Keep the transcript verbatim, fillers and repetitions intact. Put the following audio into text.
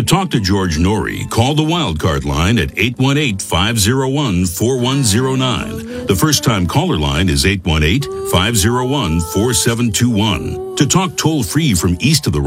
To talk to George Norrie, call the Wildcard line at eight one eight, five oh one, four one oh nine. The first-time caller line is eight one eight, five oh one, four seven two one. To talk toll-free from east of the